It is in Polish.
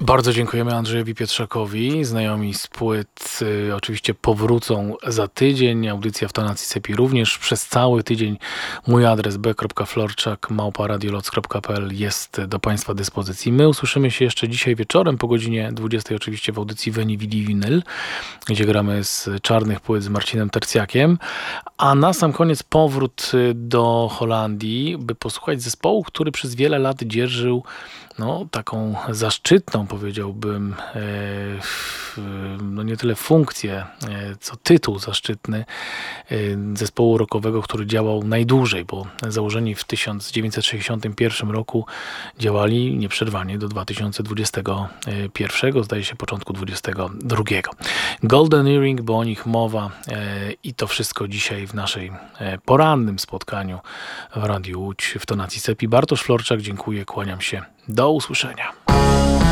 Bardzo dziękujemy Andrzejowi Pietrzakowi. Znajomi z płyt oczywiście powrócą za tydzień. Audycja w tonacji Cepi również. Przez cały tydzień mój adres b.florczak@radioloc.pl jest do Państwa dyspozycji. My usłyszymy się jeszcze dzisiaj wieczorem po godzinie 20 oczywiście w audycji Veni Vidi Vinyl, gdzie gramy z czarnych płyt z Marcinem Tercjakiem. A na sam koniec powrót do Holandii, by posłuchać zespołu, który przez wiele lat dzierżył taką zaszczytną, powiedziałbym, nie tyle funkcję, co tytuł zaszczytny zespołu rockowego, który działał najdłużej, bo założeni w 1961 roku działali nieprzerwanie do 2021, zdaje się początku 22. Golden Earring, bo o nich mowa i to wszystko dzisiaj w naszej porannym spotkaniu w Radiu Łódź w tonacji Cepi. Bartosz Florczak, dziękuję, kłaniam się. Do usłyszenia.